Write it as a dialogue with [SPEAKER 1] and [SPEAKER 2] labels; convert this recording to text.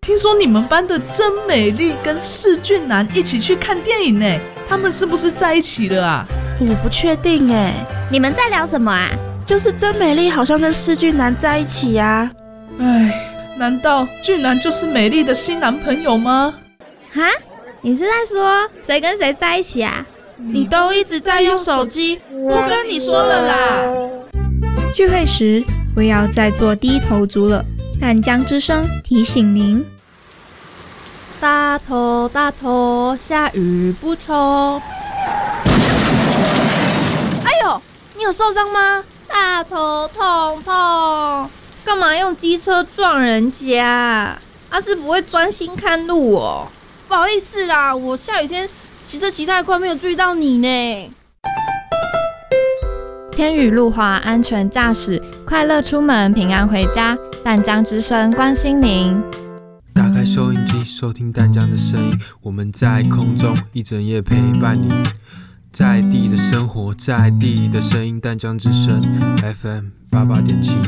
[SPEAKER 1] 听说你们班的真美丽跟世俊男一起去看电影呢，他们是不是在一起了啊？
[SPEAKER 2] 我不确定哎。
[SPEAKER 3] 你们在聊什么啊？
[SPEAKER 2] 就是真美丽好像跟世俊男在一起啊。
[SPEAKER 1] 难道俊男就是美丽的新男朋友吗？
[SPEAKER 3] 哈？你是在说谁跟谁在一起啊？
[SPEAKER 2] 你都一直在用手机，不跟你说了啦。
[SPEAKER 4] 聚会时不要再做低头族了。淡江之声提醒您：
[SPEAKER 3] 大头大头，下雨不愁。哎呦，你有受伤吗？大头痛痛，干嘛用机车撞人家？是不会专心看路哦。
[SPEAKER 5] 不好意思啦，我下雨天骑车骑太快，没有注意到你呢。
[SPEAKER 4] 天雨路滑，安全驾驶，快乐出门，平安回家。淡江之声关心您。
[SPEAKER 6] 打开收音机，收听淡江的声音，我们在空中一整夜陪伴你。在地的生活，在地的声音，淡江之声 FM 88.7。